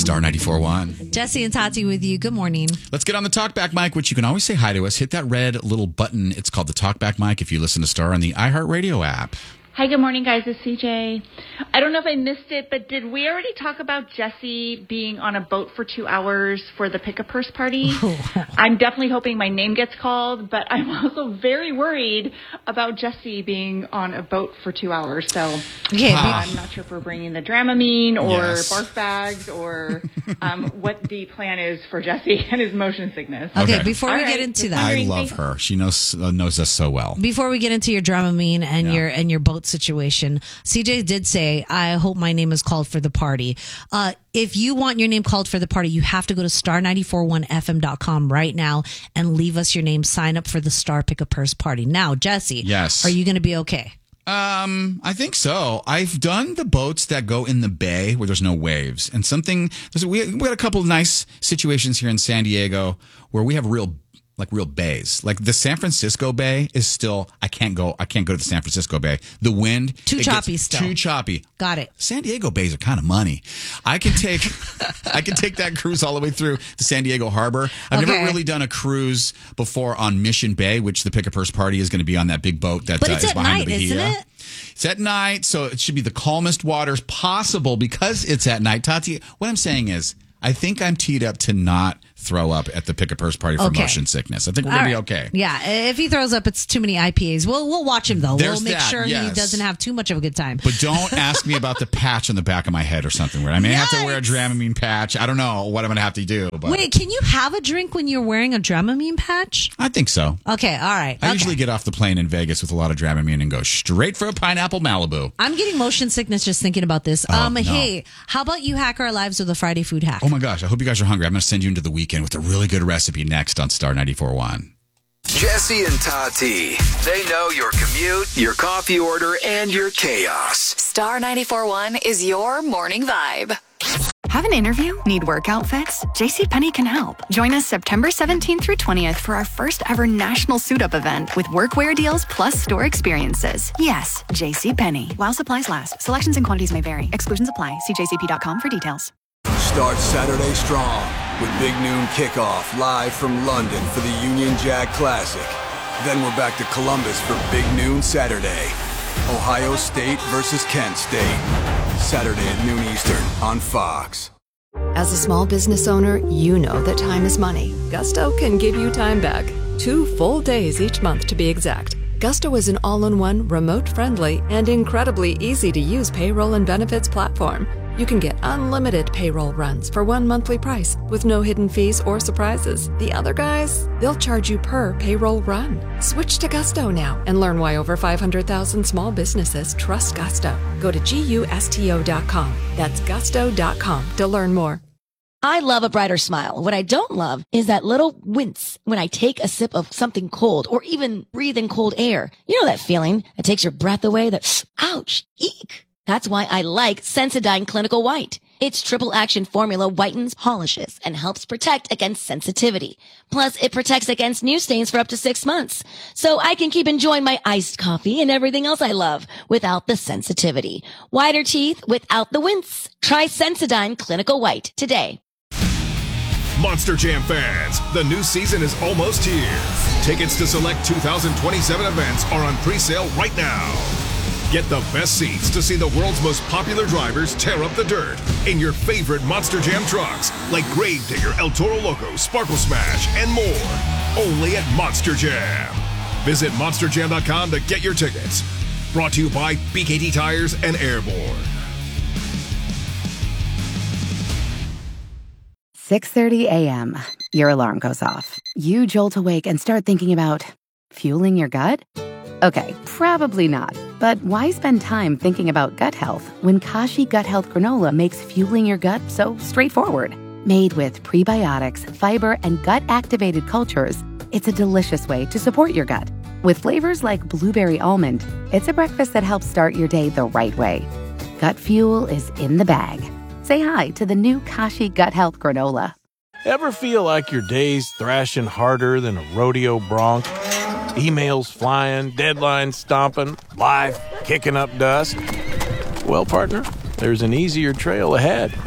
Star 94.1. Jesse and Tati with you. Good morning. Let's get on the talkback mic, which you can always say hi to us. Hit that red little button. It's called the talkback mic if you listen to Star on the iHeartRadio app. Hi, good morning, guys. It's CJ. I don't know if I missed it, but did we already talk about Jesse being on a boat for 2 hours for the Pick-a-Purse party? I'm definitely hoping my name gets called, but I'm also very worried about Jesse being on a boat for 2 hours. So I'm not sure if we're bringing the Dramamine or barf bags or what the plan is for Jesse and his motion sickness. Okay, before we get into that. I love her. She knows us so well. Before we get into your Dramamine and your boat situation, CJ did say, I hope my name is called for the party. If you want your name called for the party, you have to go to star941fm.com right now and leave us your name. Sign up for the Star Pick-a-Purse party. Now, Jesse, are you going to be okay? I think so. I've done the boats that go in the bay where there's no waves, and we got a couple of nice situations here in San Diego where we have real bays. Like the San Francisco Bay is still, I can't go to the San Francisco Bay. The wind. Too choppy. Got it. San Diego bays are kind of money. I can take that cruise all the way through the San Diego Harbor. I've never really done a cruise before on Mission Bay, which the Pick-a-Purse party is going to be on that big boat that is behind the Bahia. Isn't it? It's at night, so it should be the calmest waters possible because it's at night. Tati, what I'm saying is, I think I'm teed up to not throw up at the Pick-a-Purse party for motion sickness. I think we're going to be okay. Yeah, if he throws up, it's too many IPAs. We'll watch him, though. We'll make sure he doesn't have too much of a good time. But don't ask me about the patch on the back of my head or something weird. I may have to wear a Dramamine patch. I don't know what I'm going to have to do. But. Wait, can you have a drink when you're wearing a Dramamine patch? I think so. Okay, all right. I usually get off the plane in Vegas with a lot of Dramamine and go straight for a pineapple Malibu. I'm getting motion sickness just thinking about this. Hey, how about you hack our lives with a Friday food hack? Oh my gosh, I hope you guys are hungry. I'm going to send you into the weekend with a really good recipe next on Star 94.1. Jesse and Tati. They know your commute, your coffee order, and your chaos. Star 94.1 is your morning vibe. Have an interview? Need work outfits? JCPenney can help. Join us September 17th through 20th for our first ever national suit-up event with workwear deals plus store experiences. Yes, JCPenney. While supplies last. Selections and quantities may vary. Exclusions apply. See jcp.com for details. Start Saturday strong with Big Noon Kickoff live from London for the Union Jack Classic. Then we're back to Columbus for Big Noon Saturday. Ohio State versus Kent State. Saturday at noon Eastern on Fox. As a small business owner, you know that time is money. Gusto can give you time back. 2 full days each month to be exact. Gusto is an all-in-one, remote-friendly, and incredibly easy-to-use payroll and benefits platform. You can get unlimited payroll runs for one monthly price with no hidden fees or surprises. The other guys, they'll charge you per payroll run. Switch to Gusto now and learn why over 500,000 small businesses trust Gusto. Go to GUSTO.com. That's gusto.com to learn more. I love a brighter smile. What I don't love is that little wince when I take a sip of something cold or even breathe in cold air. You know that feeling that takes your breath away, that ouch, eek. That's why I like Sensodyne Clinical White. Its triple action formula whitens, polishes, and helps protect against sensitivity. Plus, it protects against new stains for up to 6 months. So I can keep enjoying my iced coffee and everything else I love without the sensitivity. Whiter teeth without the wince. Try Sensodyne Clinical White today. Monster Jam fans, the new season is almost here. Tickets to select 2027 events are on pre-sale right now. Get the best seats to see the world's most popular drivers tear up the dirt in your favorite Monster Jam trucks like Gravedigger, El Toro Loco, Sparkle Smash, and more. Only at Monster Jam. Visit monsterjam.com to get your tickets. Brought to you by BKT Tires and Airborne. 6:30 a.m. Your alarm goes off. You jolt awake and start thinking about fueling your gut? Okay, probably not. But why spend time thinking about gut health when Kashi Gut Health Granola makes fueling your gut so straightforward? Made with prebiotics, fiber, and gut-activated cultures, it's a delicious way to support your gut. With flavors like blueberry almond, it's a breakfast that helps start your day the right way. Gut fuel is in the bag. Say hi to the new Kashi Gut Health Granola. Ever feel like your day's thrashing harder than a rodeo bronc? Emails flying, deadlines stomping, life kicking up dust? Well, partner, there's an easier trail ahead.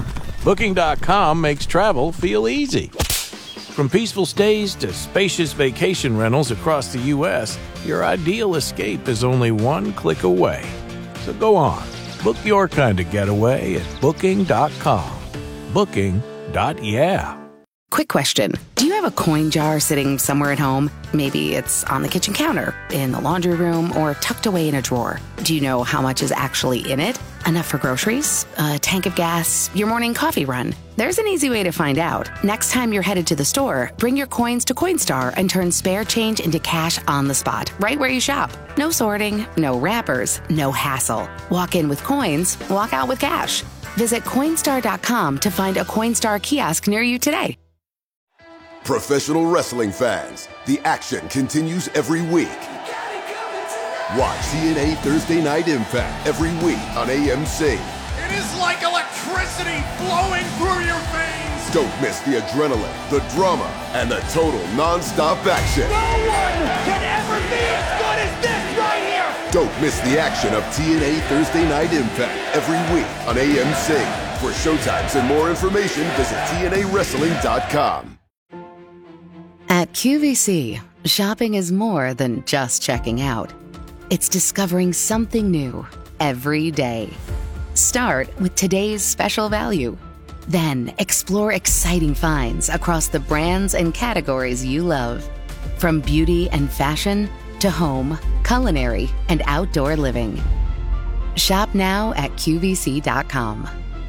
Booking.com makes travel feel easy. From peaceful stays to spacious vacation rentals across the U.S., your ideal escape is only one click away. So go on, book your kind of getaway at Booking.com. Booking.yeah. Quick question. Do you have a coin jar sitting somewhere at home? Maybe it's on the kitchen counter, in the laundry room, or tucked away in a drawer. Do you know how much is actually in it? Enough for groceries? A tank of gas? Your morning coffee run? There's an easy way to find out. Next time you're headed to the store, bring your coins to Coinstar and turn spare change into cash on the spot, right where you shop. No sorting, no wrappers, no hassle. Walk in with coins, walk out with cash. Visit Coinstar.com to find a Coinstar kiosk near you today. Professional wrestling fans, the action continues every week. Watch TNA Thursday Night Impact every week on AMC. It is like electricity flowing through your veins. Don't miss the adrenaline, the drama, and the total non-stop action. No one can ever be as good as this right here. Don't miss the action of TNA Thursday Night Impact every week on AMC. For showtimes and more information, visit TNAWrestling.com. At QVC, shopping is more than just checking out. It's discovering something new every day. Start with today's special value. Then explore exciting finds across the brands and categories you love. From beauty and fashion to home, culinary, and outdoor living. Shop now at QVC.com.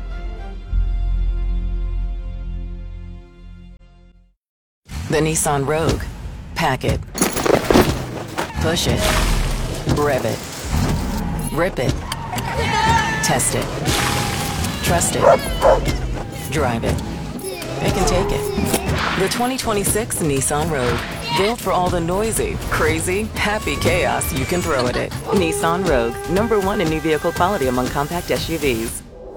The Nissan Rogue. Pack it. Push it. Rev it. Rip it. Test it. Trust it. Drive it. Pick and take it. The 2026 Nissan Rogue. Built for all the noisy, crazy, happy chaos you can throw at it. Nissan Rogue. #1 in new vehicle quality among compact SUVs.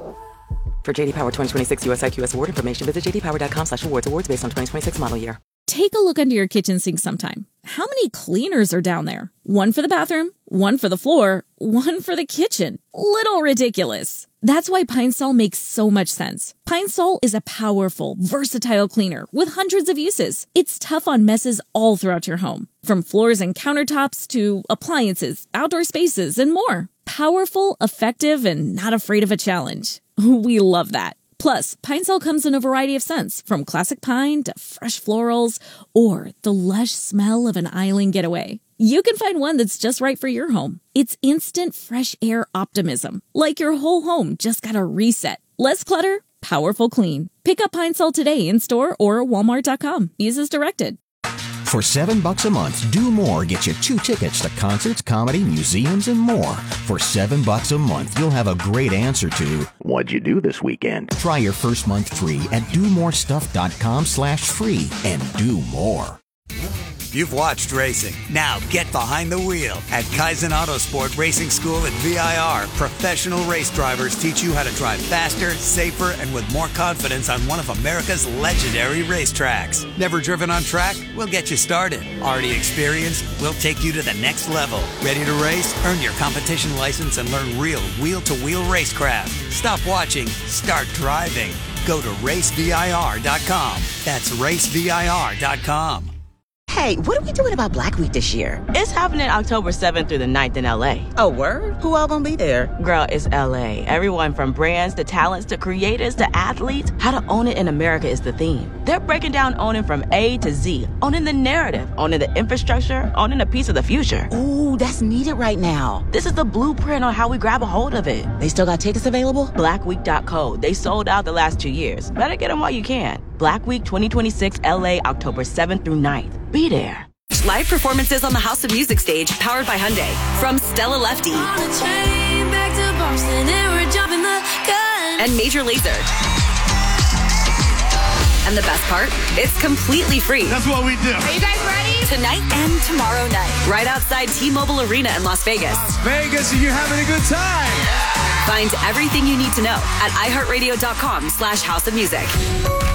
For JD Power 2026 US IQS award information, visit jdpower.com/awards. Awards based on 2026 model year. Take a look under your kitchen sink sometime. How many cleaners are down there? One for the bathroom, one for the floor, one for the kitchen. Little ridiculous. That's why Pine Sol makes so much sense. Pine Sol is a powerful, versatile cleaner with hundreds of uses. It's tough on messes all throughout your home, from floors and countertops to appliances, outdoor spaces, and more. Powerful, effective, and not afraid of a challenge. We love that. Plus, Pine Sol comes in a variety of scents, from classic pine to fresh florals, or the lush smell of an island getaway. You can find one that's just right for your home. It's instant fresh air optimism, like your whole home just got a reset. Less clutter, powerful clean. Pick up Pine Sol today in store or Walmart.com. Use as directed. For $7 a month, Do More gets you 2 tickets to concerts, comedy, museums, and more. For $7 a month, you'll have a great answer to, what'd you do this weekend? Try your first month free at domorestuff.com/free and do more. You've watched racing. Now get behind the wheel. At Kaizen Autosport Racing School at VIR, professional race drivers teach you how to drive faster, safer, and with more confidence on one of America's legendary racetracks. Never driven on track? We'll get you started. Already experienced? We'll take you to the next level. Ready to race? Earn your competition license and learn real wheel-to-wheel racecraft. Stop watching. Start driving. Go to racevir.com. That's racevir.com. Hey, what are we doing about Black Week this year? It's happening October 7th through the 9th in LA. Oh, word? Who all gonna be there? Girl, it's LA. Everyone from brands to talents to creators to athletes. How to own it in America is the theme. They're breaking down owning from A to Z. Owning the narrative, owning the infrastructure, owning a piece of the future. Ooh, that's needed right now. This is the blueprint on how we grab a hold of it. They still got tickets available? Blackweek.co. They sold out the last 2 years. Better get them while you can. Black Week 2026 LA, October 7th through 9th. Be there. Live performances on the House of Music stage, powered by Hyundai. From Stella Lefty and Major Lazer. And the best part, it's completely free. That's what we do. Are you guys ready? Tonight and tomorrow night, right outside T-Mobile Arena in Las Vegas. Las Vegas, and you're having a good time. Find everything you need to know at iHeartRadio.com/House of Music.